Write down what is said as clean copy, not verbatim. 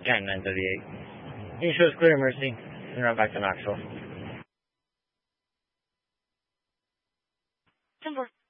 Gang 938. Can you show us clear, Mercy? And run back to Knoxville. 10-4.